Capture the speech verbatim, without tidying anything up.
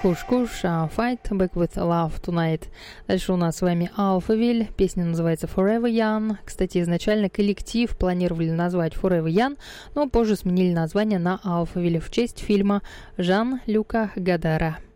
Куш-куш, uh, Fight Back with Love Tonight. Дальше у нас с вами Alphaville, песня называется Forever Young. Кстати, изначально коллектив планировали назвать Forever Young, но позже сменили название на Alphaville в честь фильма Жан-Люка Годара.